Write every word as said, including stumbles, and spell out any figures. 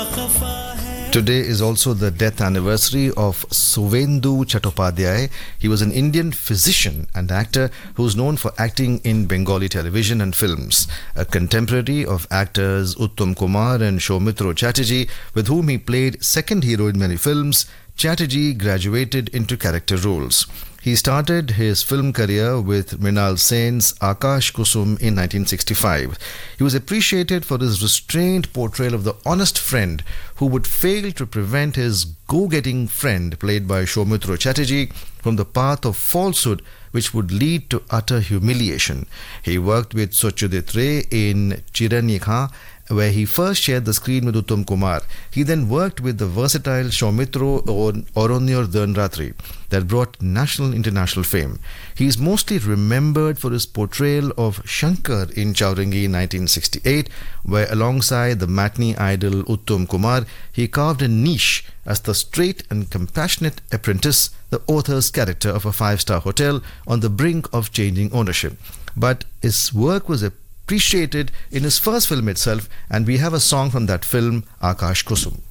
Today is also the death anniversary of Suvendu Chattopadhyay. He was an Indian physician and actor who is known for acting in Bengali television and films. A contemporary of actors Uttam Kumar and Soumitra Chatterjee, with whom he played second hero in many films, Chatterjee graduated into character roles. He started his film career with Mrinal Sen's Akash Kusum in nineteen sixty-five. He was appreciated for his restrained portrayal of the honest friend who would fail to prevent his go-getting friend, played by Soumitra Chatterjee, from the path of falsehood which would lead to utter humiliation. He worked with Satyajit Ray in Chiranyikha, where he first shared the screen with Uttam Kumar. He then worked with the versatile Soumitra Oronnyor Dhanratri that brought national and international fame. He is mostly remembered for his portrayal of Shankar in Chaurangi in nineteen sixty-eight, where alongside the matinee idol Uttam Kumar, he carved a niche as the straight and compassionate apprentice, the author's character of a five-star hotel on the brink of changing ownership. But his work was appreciated in his first film itself, and we have a song from that film, Akash Kusum.